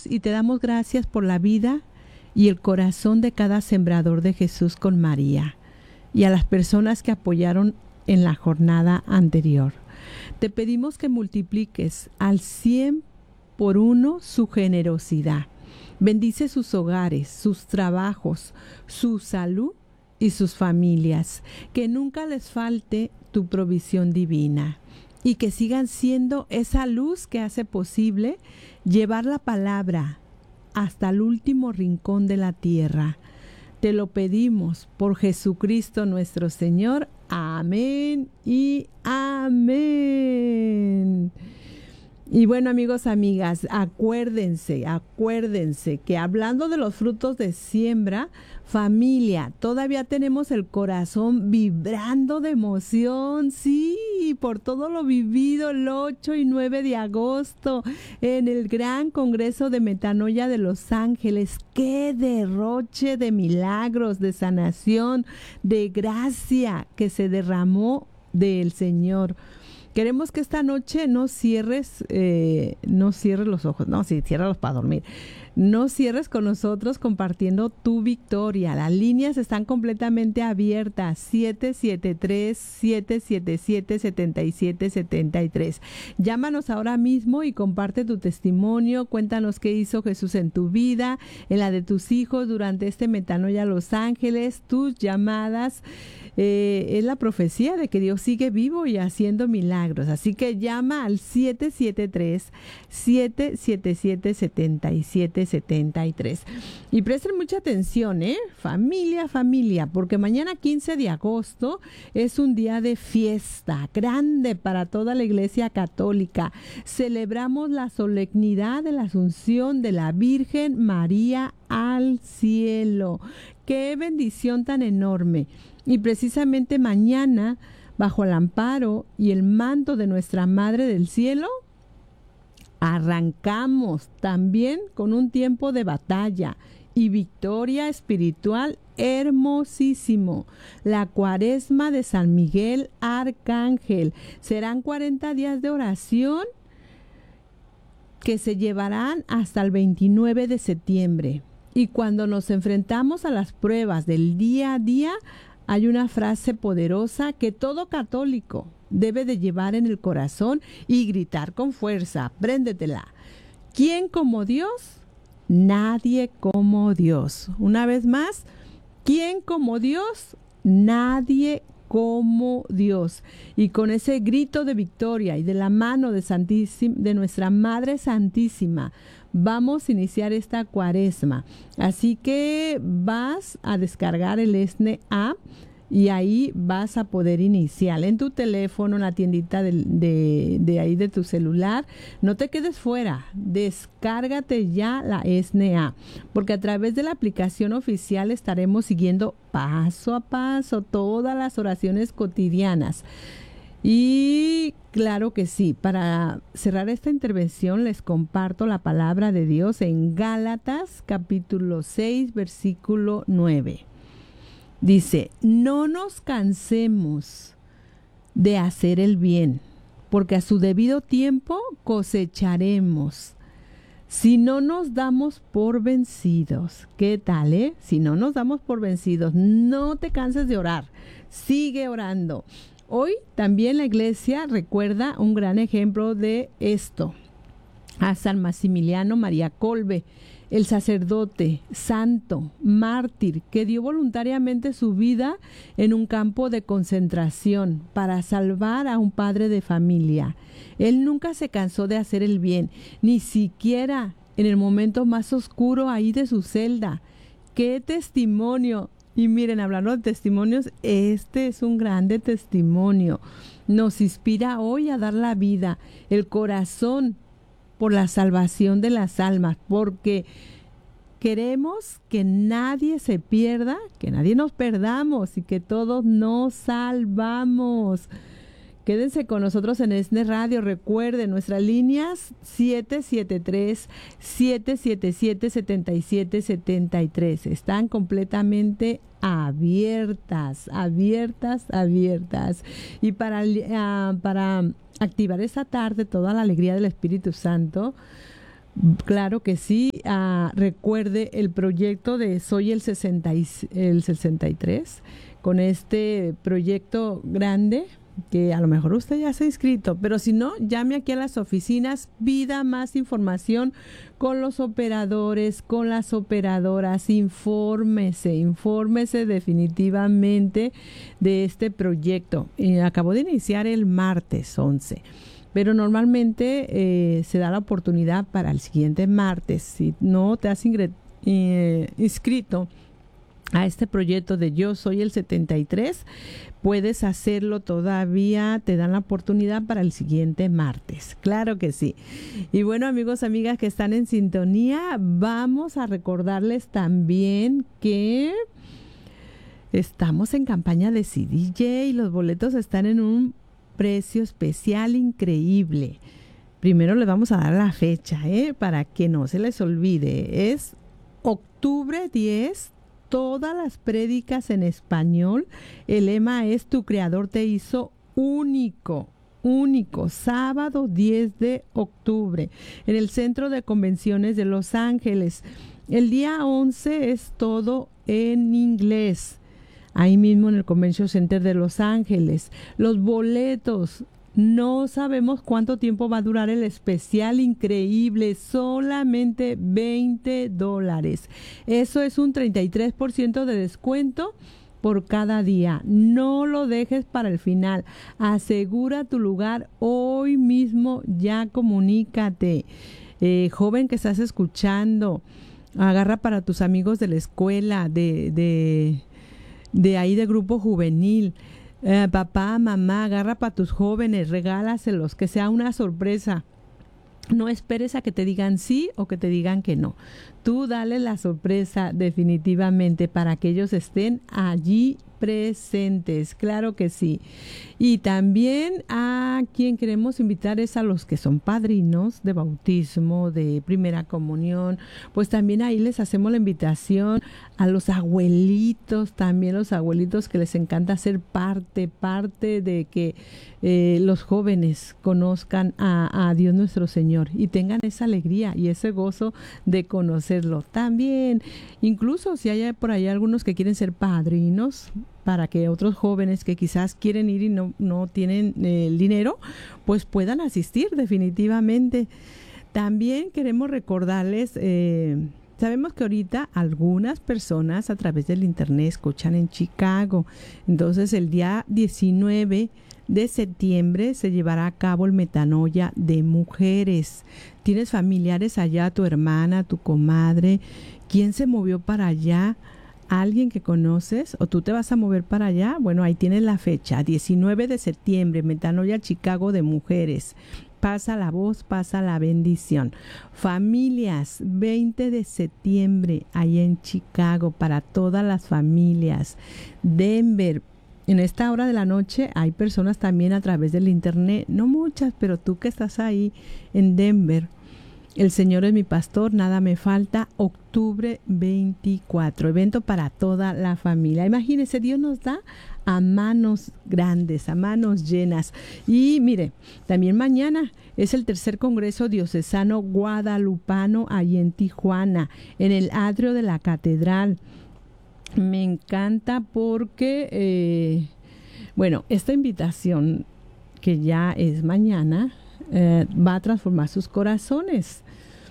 bendecimos y te damos gracias por la vida y el corazón de cada sembrador de Jesús con María y a las personas que apoyaron en la jornada anterior. Te pedimos que multipliques al 100 por 1 su generosidad. Bendice sus hogares, sus trabajos, su salud y sus familias. Que nunca les falte tu provisión divina y que sigan siendo esa luz que hace posible llevar la palabra hasta el último rincón de la tierra. Te lo pedimos por Jesucristo nuestro Señor. Amén y amén. Y bueno, amigos, amigas, acuérdense que hablando de los frutos de siembra, familia, todavía tenemos el corazón vibrando de emoción, sí, por todo lo vivido el 8 y 9 de agosto en el Gran Congreso de Metanoia de Los Ángeles. ¡Qué derroche de milagros, de sanación, de gracia que se derramó del Señor! Queremos que esta noche no cierres los ojos, no, sí, ciérralos para dormir. No cierres con nosotros compartiendo tu victoria. Las líneas están completamente abiertas, 773-777-7773. Llámanos ahora mismo y comparte tu testimonio. Cuéntanos qué hizo Jesús en tu vida, en la de tus hijos durante este Metanoia Los Ángeles. Tus llamadas es la profecía de que Dios sigue vivo y haciendo milagros. Así que llama al 773-777-7773. Y presten mucha atención, familia, porque mañana 15 de agosto es un día de fiesta grande para toda la Iglesia Católica. Celebramos la solemnidad de la Asunción de la Virgen María al cielo. ¡Qué bendición tan enorme! Y precisamente mañana, bajo el amparo y el manto de nuestra Madre del Cielo, arrancamos también con un tiempo de batalla y victoria espiritual hermosísimo. La Cuaresma de San Miguel Arcángel. Serán 40 días de oración que se llevarán hasta el 29 de septiembre. Y cuando nos enfrentamos a las pruebas del día a día, hay una frase poderosa que todo católico debe de llevar en el corazón y gritar con fuerza. Apréndetela. ¿Quién como Dios? Nadie como Dios. Una vez más, ¿quién como Dios? Nadie como Dios. Y con ese grito de victoria y de la mano de nuestra Madre Santísima, vamos a iniciar esta Cuaresma. Así que vas a descargar el SNA y ahí vas a poder iniciar en tu teléfono, en la tiendita de ahí de tu celular. No te quedes fuera, descárgate ya la SNA, porque a través de la aplicación oficial estaremos siguiendo paso a paso todas las oraciones cotidianas. Y claro que sí, para cerrar esta intervención les comparto la palabra de Dios en Gálatas capítulo 6 versículo 9. Dice: no nos cansemos de hacer el bien, porque a su debido tiempo cosecharemos. Si no nos damos por vencidos. ¿Qué tal, Si no nos damos por vencidos, no te canses de orar, sigue orando. Hoy también la iglesia recuerda un gran ejemplo de esto, a San Maximiliano María Kolbe, el sacerdote santo, mártir, que dio voluntariamente su vida en un campo de concentración para salvar a un padre de familia. Él nunca se cansó de hacer el bien, ni siquiera en el momento más oscuro ahí de su celda. ¡Qué testimonio! Y miren, hablando de testimonios, este es un grande testimonio. Nos inspira hoy a dar la vida, el corazón, por la salvación de las almas, porque queremos que nadie se pierda, que nadie nos perdamos y que todos nos salvamos. Quédense con nosotros en SNE Radio. Recuerden, nuestras líneas 773-777-7773 están completamente abiertas. Y para activar esta tarde toda la alegría del Espíritu Santo, Claro que sí. Recuerde el proyecto de Soy el 63, con este proyecto grande que a lo mejor usted ya se ha inscrito, pero si no, llame aquí a las oficinas, pida más información con los operadores, con las operadoras, infórmese definitivamente de este proyecto. Acabó de iniciar el martes 11. Pero normalmente se da la oportunidad para el siguiente martes. Si no te has inscrito a este proyecto de Yo Soy el 73, puedes hacerlo todavía, te dan la oportunidad para el siguiente martes. Claro que sí. Y bueno, amigos, amigas que están en sintonía, vamos a recordarles también que estamos en campaña de CDJ y los boletos están en un precio especial increíble. Primero les vamos a dar la fecha, para que no se les olvide. Es octubre 10, todas las prédicas en español. El lema es: tu creador te hizo único. Sábado 10 de octubre en el Centro de Convenciones de Los Ángeles. El día 11 es todo en inglés, ahí mismo en el Convention Center de Los Ángeles. Los boletos, no sabemos cuánto tiempo va a durar el especial increíble, solamente $20. Eso es un 33% de descuento por cada día. No lo dejes para el final. Asegura tu lugar hoy mismo, ya comunícate. Joven que estás escuchando, agarra para tus amigos de la escuela, de ahí de grupo juvenil. Papá, mamá, agarra para tus jóvenes, regálaselos, que sea una sorpresa. No esperes a que te digan sí o que te digan que no. Tú dale la sorpresa definitivamente para que ellos estén allí presentes. Claro que sí. Y también a quien queremos invitar es a los que son padrinos de bautismo, de primera comunión. Pues también ahí les hacemos la invitación a los abuelitos, también los abuelitos que les encanta ser parte de que los jóvenes conozcan a Dios nuestro Señor y tengan esa alegría y ese gozo de conocerlo. También, incluso si hay por ahí algunos que quieren ser padrinos, para que otros jóvenes que quizás quieren ir y no tienen el dinero, pues puedan asistir definitivamente. También queremos recordarles, sabemos que ahorita algunas personas a través del internet escuchan en Chicago. Entonces el día 19 de septiembre se llevará a cabo el Metanoia de mujeres. ¿Tienes familiares allá, tu hermana, tu comadre? ¿Quién se movió para allá? ¿Alguien que conoces? ¿O tú te vas a mover para allá? Bueno, ahí tienes la fecha, 19 de septiembre, Metanoia Chicago de mujeres. Pasa la voz, pasa la bendición. Familias, 20 de septiembre, ahí en Chicago, para todas las familias. Denver, en esta hora de la noche hay personas también a través del internet, no muchas, pero tú que estás ahí en Denver. El Señor es mi pastor, nada me falta, octubre 24, evento para toda la familia. Imagínense, Dios nos da a manos grandes, a manos llenas. Y mire, también mañana es el tercer Congreso Diocesano Guadalupano ahí en Tijuana, en el atrio de la Catedral. Me encanta porque, esta invitación que ya es mañana, va a transformar sus corazones,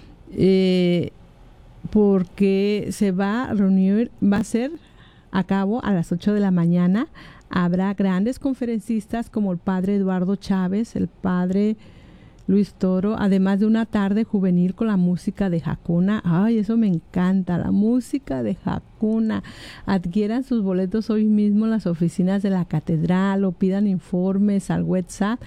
porque se va a reunir, va a ser a cabo a las 8 de la mañana. Habrá grandes conferencistas como el padre Eduardo Chávez, el padre Luis Toro, además de una tarde juvenil con la música de Hakuna. Ay, eso me encanta, la música de Hakuna. Adquieran sus boletos hoy mismo en las oficinas de la catedral o pidan informes al WhatsApp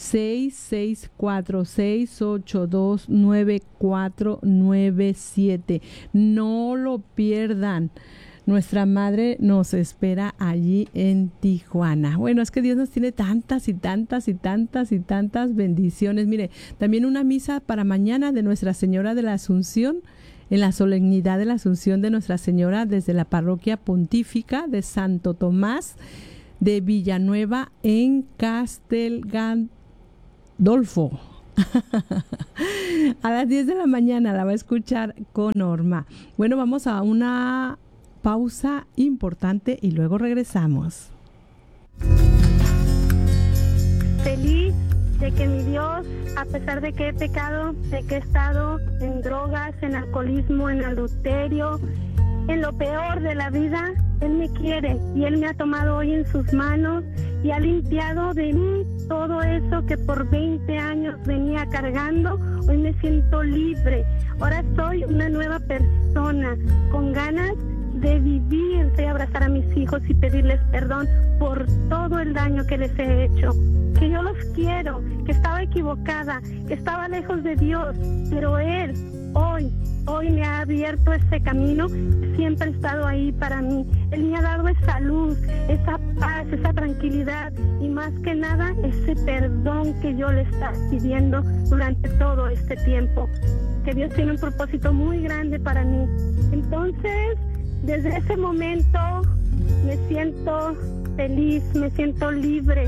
6646829497. No lo pierdan. Nuestra madre nos espera allí en Tijuana. Bueno, es que Dios nos tiene tantas bendiciones. Mire, también una misa para mañana de Nuestra Señora de la Asunción, en la solemnidad de la Asunción de Nuestra Señora desde la parroquia pontífica de Santo Tomás de Villanueva en Castel Gandolfo. A las 10 de la mañana la va a escuchar con Norma. Bueno, vamos a una pausa importante y luego regresamos. Feliz de que mi Dios, a pesar de que he pecado, de que he estado en drogas, en alcoholismo, en adulterio, en lo peor de la vida, Él me quiere y Él me ha tomado hoy en sus manos y ha limpiado de mí todo eso que por 20 años venía cargando. Hoy me siento libre. Ahora soy una nueva persona con ganas de vivir, de abrazar a mis hijos y pedirles perdón por todo el daño que les he hecho. Que yo los quiero, que estaba equivocada, que estaba lejos de Dios, pero Él hoy me ha abierto este camino, siempre ha estado ahí para mí. Él me ha dado esa luz, esa paz, esa tranquilidad y más que nada ese perdón que yo le estaba pidiendo durante todo este tiempo. Que Dios tiene un propósito muy grande para mí. Entonces, desde ese momento me siento feliz, me siento libre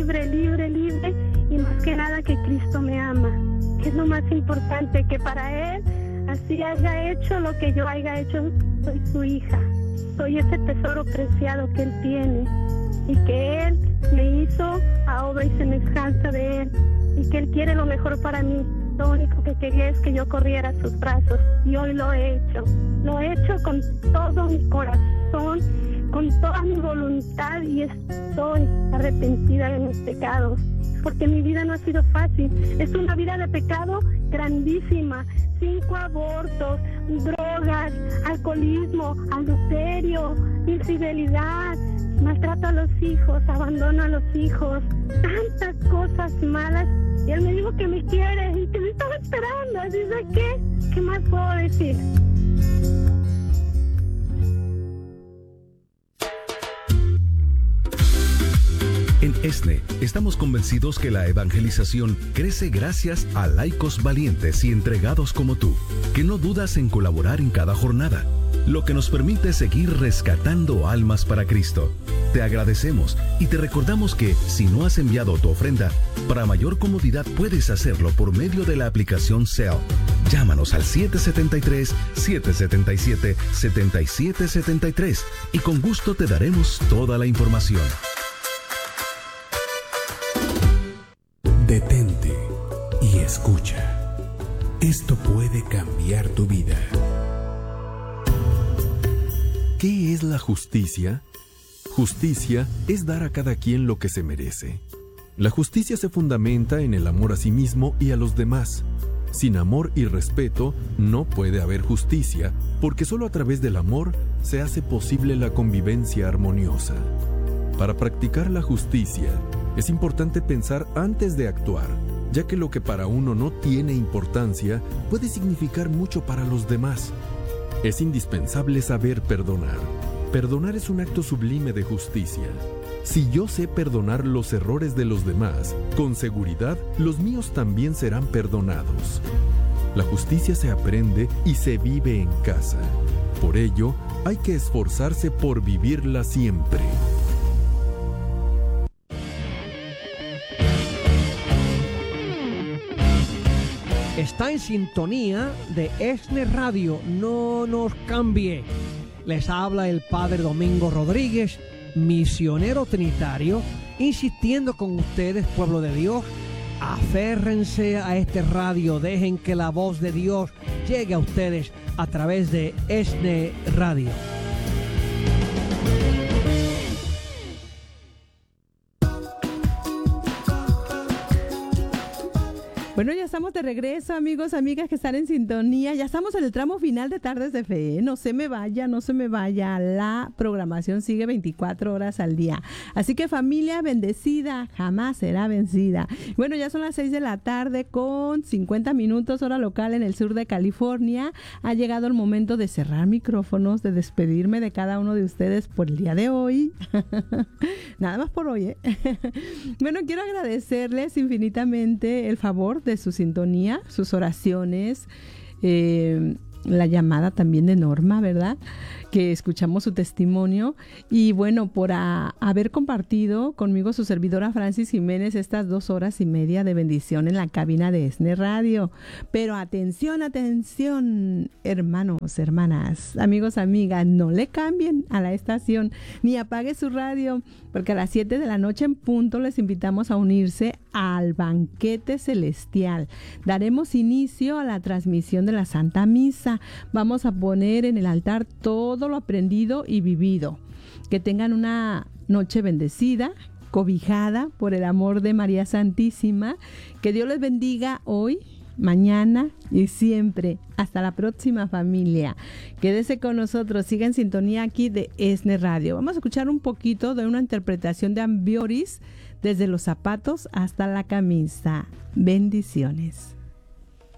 y más que nada que Cristo me ama, que es lo más importante, que para Él así haya hecho lo que yo haya hecho, soy su hija, soy ese tesoro preciado que Él tiene y que Él me hizo a obra y semejanza de Él y que Él quiere lo mejor para mí. Lo único que quería es que yo corriera a sus brazos y hoy lo he hecho con todo mi corazón, con toda mi voluntad y estoy arrepentida de mis pecados, porque mi vida no ha sido fácil, es una vida de pecado grandísima, 5 abortos, drogas, alcoholismo, adulterio, infidelidad, maltrato a los hijos, abandono a los hijos, tantas cosas malas. Y Él me dijo que me quiere y que me estaba esperando, así que, ¿qué más puedo decir? En ESNE estamos convencidos que la evangelización crece gracias a laicos valientes y entregados como tú, que no dudas en colaborar en cada jornada, lo que nos permite seguir rescatando almas para Cristo. Te agradecemos y te recordamos que si no has enviado tu ofrenda, para mayor comodidad puedes hacerlo por medio de la aplicación Zelle. Llámanos al 773-777-7773 y con gusto te daremos toda la información. Detente y escucha. Esto puede cambiar tu vida. ¿Qué es la justicia? Justicia es dar a cada quien lo que se merece. La justicia se fundamenta en el amor a sí mismo y a los demás. Sin amor y respeto no puede haber justicia, porque solo a través del amor se hace posible la convivencia armoniosa. Para practicar la justicia, es importante pensar antes de actuar, ya que lo que para uno no tiene importancia puede significar mucho para los demás. Es indispensable saber perdonar. Perdonar es un acto sublime de justicia. Si yo sé perdonar los errores de los demás, con seguridad los míos también serán perdonados. La justicia se aprende y se vive en casa. Por ello, hay que esforzarse por vivirla siempre. Está en sintonía de ESNE Radio. No nos cambie. Les habla el Padre Domingo Rodríguez, misionero trinitario, insistiendo con ustedes, pueblo de Dios. Aférrense a este radio. Dejen que la voz de Dios llegue a ustedes a través de ESNE Radio. Bueno, ya estamos de regreso, amigos, amigas que están en sintonía. Ya estamos en el tramo final de Tardes de Fe. No se me vaya. La programación sigue 24 horas al día. Así que familia bendecida jamás será vencida. Bueno, ya son las 6 de la tarde con 50 minutos, hora local en el sur de California. Ha llegado el momento de cerrar micrófonos, de despedirme de cada uno de ustedes por el día de hoy. Nada más por hoy, ¿eh? Bueno, quiero agradecerles infinitamente el favor de su sintonía, sus oraciones, la llamada también de Norma, ¿verdad? que escuchamos su testimonio y bueno, por haber compartido conmigo su servidora Francis Jiménez estas 2 horas y media de bendición en la cabina de ESNE Radio. Pero atención, atención, hermanos, hermanas, amigos, amigas, no le cambien a la estación ni apague su radio, porque a las 7 de la noche en punto les invitamos a unirse al banquete celestial. Daremos inicio a la transmisión de la Santa Misa. Vamos a poner en el altar todo lo aprendido y vivido. Que tengan una noche bendecida, cobijada por el amor de María Santísima. Que Dios les bendiga hoy, mañana y siempre. Hasta la próxima, familia. Quédese con nosotros, siga en sintonía aquí de ESNE Radio. Vamos a escuchar un poquito de una interpretación de Ambioris, desde los zapatos hasta la camisa. Bendiciones.